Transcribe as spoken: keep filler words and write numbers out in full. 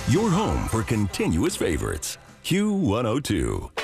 Your home for continuous favorites. Q one oh two.